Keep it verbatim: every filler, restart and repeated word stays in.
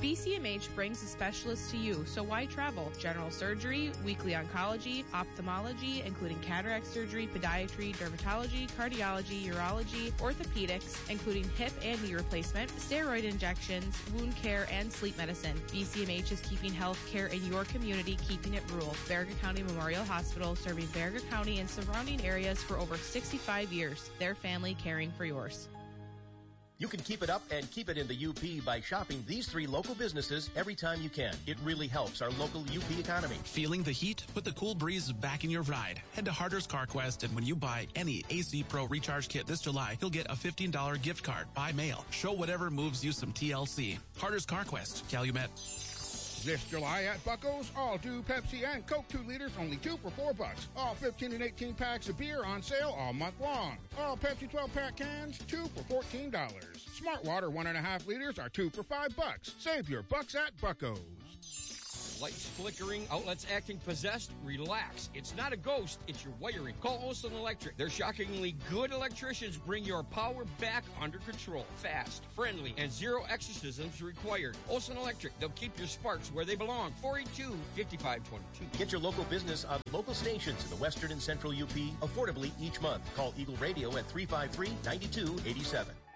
V C M H brings a specialist to you, so why travel? General surgery, weekly oncology, ophthalmology, including cataract surgery, podiatry, dermatology, cardiology, urology, orthopedics, including hip and knee replacement, steroid injections, wound care, and sleep medicine. V C M H is keeping health care in your community, keeping it rural. Baraga County Memorial Hospital, serving Baraga County and surrounding areas for over sixty-five years. Their family caring for yours. You can keep it up and keep it in the U P by shopping these three local businesses every time you can. It really helps our local U P economy. Feeling the heat? Put the cool breeze back in your ride. Head to Harder's CarQuest, and when you buy any A C Pro recharge kit this July, you'll get a fifteen dollars gift card by mail. Show whatever moves you some T L C. Harder's CarQuest, Calumet. This July at Bucko's, all Dew, Pepsi, and Coke two liters, only two for four bucks. All fifteen and eighteen packs of beer on sale all month long. All Pepsi twelve pack cans, two for fourteen dollars. Smart Water one and a half liters are two for five bucks. Save your bucks at Bucko's. Lights flickering, outlets acting possessed? Relax. It's not a ghost, it's your wiring. Call Olson Electric. Their shockingly good electricians bring your power back under control. Fast, friendly, and zero exorcisms required. Olson Electric. They'll keep your sparks where they belong. four eight two, five five two two. Get your local business on local stations in the western and central U P affordably each month. Call Eagle Radio at three five three, nine two eight seven.